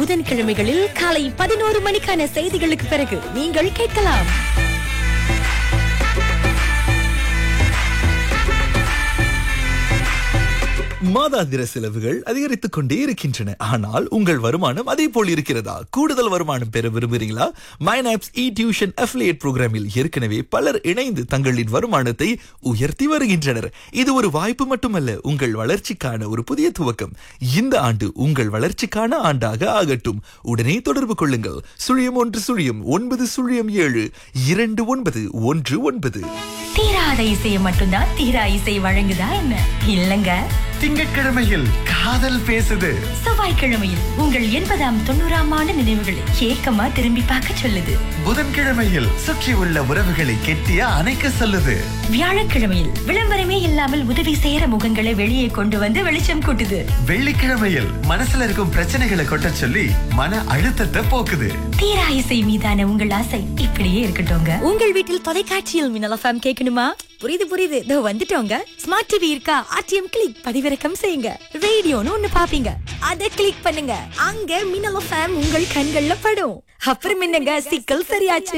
புதன்கிழமைகளில் காலை 11 மணிக்கான செய்திகளுக்கு பிறகு நீங்கள் கேட்கலாம். மாதாந்திர செலவுகள் அதிகரித்துக் கொண்டே இருக்கின்றன. ஆனால் உங்கள் வருமானம் அதே போல் இருக்கிறதா? கூடுதல் வருமானம் பெற விரும்புகிறீங்களா? மைனாப்ஸ் இ டியூஷன் அஃபிலியேட் புரோகிராமில் ஏற்கனவே பலர் இணைந்து தங்களின் வருமானத்தை உயர்த்தி வருகின்றனர். இது ஒரு வாய்ப்பு மட்டுமல்ல, உங்கள் வளர்ச்சிக்கான ஒரு புதிய துவக்கம். இந்த ஆண்டு உங்கள் வளர்ச்சிக்கான ஆண்டாக ஆகட்டும். உடனே தொடர்பு கொள்ளுங்கள். 0107972919. தீராத இசையை மட்டும்தான் தீரா இசை வழங்குதா என்ன? இல்லங்க. திங்கட்கிழமையில் காதல் பேசுது. செவ்வாய்க்கிழமையில் உங்கள் 80ஆம் 90ஆம் ஆண்டு நினைவுகளை ஏக்கமா திரும்பி பார்க்க சொல்லுது. புதன்கிழமையில் சுற்றி உள்ள உறவுகளை கெட்டிய அணைக்க சொல்லுது. வியாழக்கிழமையில் விளம்பரமே இல்லாமல் உதவி செய்யற முகங்களை வெளியே கொண்டு வந்து வெளிச்சம் கூட்டுது. வெள்ளிக்கிழமையில் மனசுல இருக்கும் பிரச்சனைகளை கொட்ட சொல்லி மன அழுத்தத்தை போக்குது. தீரா இசை மீதான உங்கள் ஆசை இப்படியே இருக்கட்டும்ங்க. உங்கள் வீட்டில் தொலைக்காட்சியில் மின்னல் எஃப்எம் கேட்கணுமா? புரியுது, இதோ வந்துட்டோங்க. ஸ்மார்ட் டிவி இருக்கா? ஆர்டிஎம் கிளிக் பதிவிறக்கம் செய்யுங்க. ரேடியோன்னு ஒண்ணு பாப்பீங்க, அதை கிளிக் பண்ணுங்க. அங்க மின்னல் எஃப்எம் உங்கள் கண்கள்ல படும். அப்புறம் என்னங்க, சிக்கல் சரியாச்சு.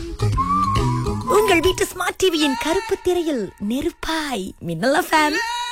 உங்கள் வீட்டு ஸ்மார்ட் டிவியின் கருப்பு திரையில் நெருப்பாய் மின்னல் எஃப்எம்.